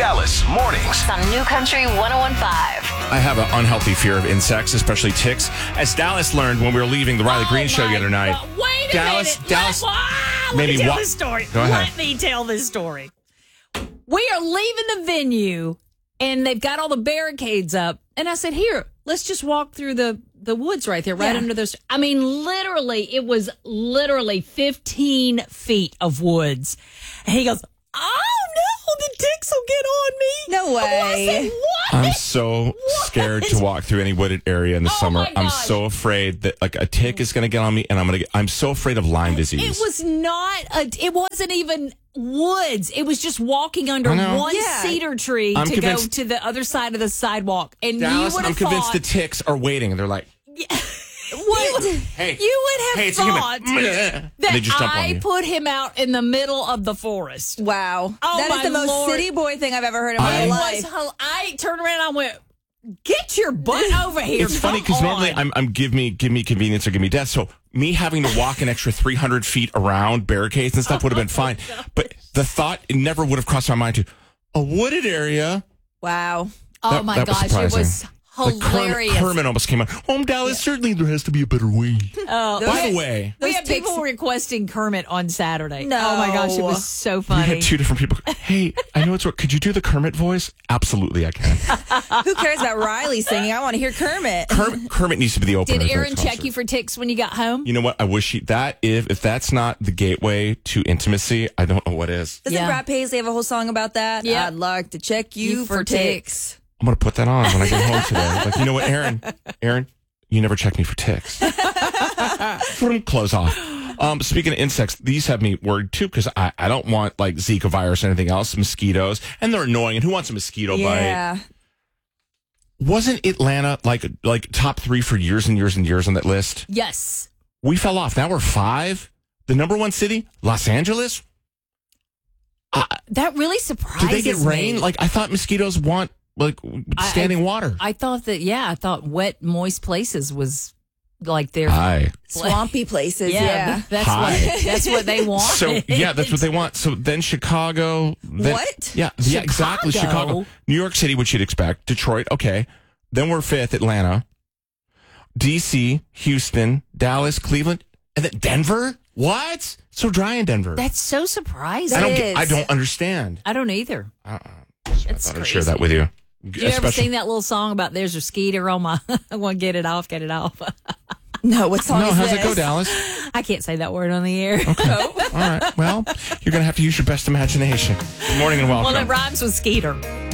Dallas Mornings. On New Country 101.5. I have an unhealthy fear of insects, especially ticks. As Dallas learned when we were leaving the Riley Green show the other night. Wait a Dallas, minute. Dallas, Let me tell this story. Go ahead. Let me tell this story. We are leaving the venue, and they've got all the barricades up. And I said, here, let's just walk through the woods right there, right under those. I mean, it was literally 15 feet of woods. And he goes, oh, no, the ticks will get on me. No way. I said, what? I'm so scared to walk through any wooded area in the summer. my I'm gosh. so afraid that like a tick is going to get on me, and I'm so afraid of Lyme disease. It wasn't even woods. It was just walking under I know. one Yeah. cedar tree I'm to convinced- go to the other side of the sidewalk. And Dallas, you would I'm have convinced thought, the ticks are waiting, and they're like, what? hey, You would have hey, it's a human. thought And they just that jump on I you. put him out in the middle of the forest. Wow. Oh, That is my the most Lord. city boy thing I've ever heard in my It life. was I turned around and I went, get your butt over here. It's funny because Come normally on. I'm give me convenience or give me death. So me having to walk an extra 300 feet around barricades and stuff would have been fine. But the thought, it never would have crossed my mind to a wooded area. Wow. Oh That- my that was gosh, it surprising. was Like hilarious. Kermit almost came out. Dallas, certainly there has to be a better way. By the way, We Those had people ticks- requesting Kermit on Saturday. No. Oh my gosh, it was so we funny. had two different people. Hey, I know it's what. Could you do the Kermit voice? Absolutely, I can. Who cares about Riley singing? I want to hear Kermit. Kermit needs to be the opener. Did of the Aaron next check concert. you for ticks when you got home? You know what? I wish if that's not the gateway to intimacy, I don't know what is. Doesn't Yeah. Brad Paisley have a whole song about that? Yeah. I'd like to check you for ticks. I'm going to put that on when I get home today. Like, you know what, Aaron, you never check me for ticks. Close off. Speaking of insects, these have me worried too because I don't want like Zika virus or anything else, mosquitoes, and they're annoying. And who wants a mosquito bite? Yeah. Wasn't Atlanta like top 3 for years and years and years on that list? Yes. We fell off. Now we're 5. The number 1 city, Los Angeles. That really surprises Did they get rain? me. Like I thought mosquitoes want like standing water. I thought wet, moist places was like their Aye. Swampy places. Yeah. That's what they want. So yeah, that's what they want. So then Chicago. Then, What? Yeah, exactly. Chicago, New York City, which you'd expect. Detroit, okay. Then we're 5th, Atlanta, DC, Houston, Dallas, Cleveland, and then Denver. What? So dry in Denver. That's so surprising. I don't understand. I don't either. So I thought I'd share that with you. Did you ever sing that little song about there's a skeeter on my I want to get it off. No, what song No, is how's this? it go, Dallas? I can't say that word on the air. All right. Well, you're going to have to use your best imagination. Good morning and welcome. Well, it rhymes with skeeter.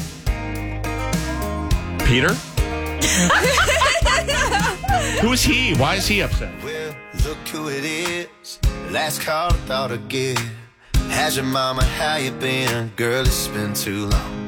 Peter? Who's he? Why is he upset? Well, look who it is. Last call I thought I'd get. How's your mama? How you been? Girl, it's been too long.